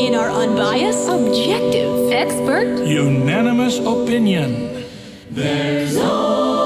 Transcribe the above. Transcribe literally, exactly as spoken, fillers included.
In our unbiased, objective, expert, unanimous opinion. There's always